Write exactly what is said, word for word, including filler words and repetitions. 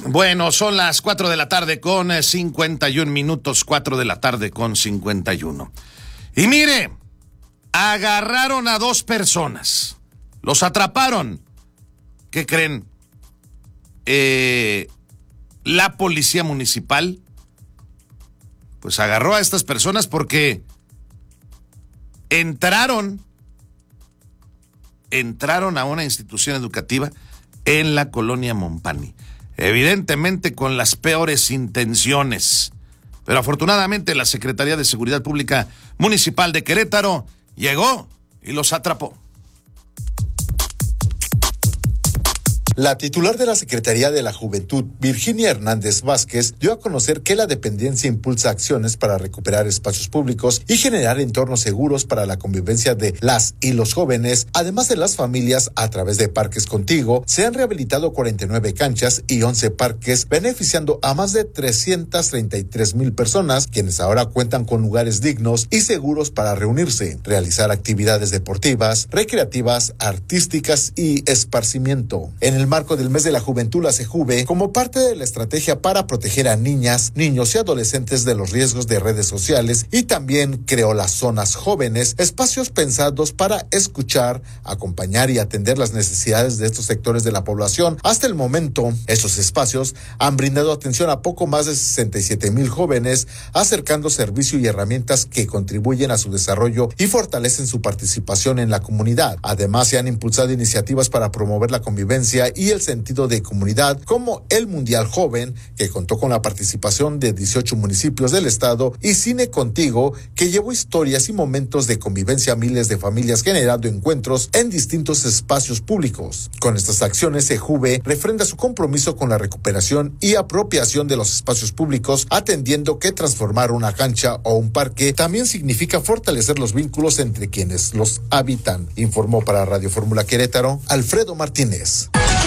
Bueno, son las cuatro de la tarde con cincuenta y un minutos, cuatro de la tarde con cincuenta y uno. Y mire, agarraron a dos personas, los atraparon. ¿Qué creen? Eh, la policía municipal, pues agarró a estas personas porque entraron, entraron a una institución educativa en la colonia Montpani. Evidentemente con las peores intenciones. Pero afortunadamente la Secretaría de Seguridad Pública Municipal de Querétaro llegó y los atrapó. La titular de la Secretaría de la Juventud, Virginia Hernández Vázquez, dio a conocer que la dependencia impulsa acciones para recuperar espacios públicos y generar entornos seguros para la convivencia de las y los jóvenes. Además de las familias, a través de Parques Contigo, se han rehabilitado cuarenta y nueve canchas y once parques, beneficiando a más de trescientas treinta y tres mil personas, quienes ahora cuentan con lugares dignos y seguros para reunirse, realizar actividades deportivas, recreativas, artísticas y esparcimiento. En el marco del mes de la juventud, la SEJUVE, como parte de la estrategia para proteger a niñas, niños y adolescentes de los riesgos de redes sociales, y también creó las zonas jóvenes, espacios pensados para escuchar, acompañar y atender las necesidades de estos sectores de la población. Hasta el momento, esos espacios han brindado atención a poco más de sesenta y siete mil jóvenes, acercando servicio y herramientas que contribuyen a su desarrollo y fortalecen su participación en la comunidad. Además, se han impulsado iniciativas para promover la convivencia y el sentido de comunidad, como el Mundial Joven, que contó con la participación de dieciocho municipios del estado, y Cine Contigo, que llevó historias y momentos de convivencia a miles de familias, generando encuentros en distintos espacios públicos. Con estas acciones, SEJUVE refrenda su compromiso con la recuperación y apropiación de los espacios públicos, atendiendo que transformar una cancha o un parque también significa fortalecer los vínculos entre quienes los habitan. Informó para Radio Fórmula Querétaro, Alfredo Martínez.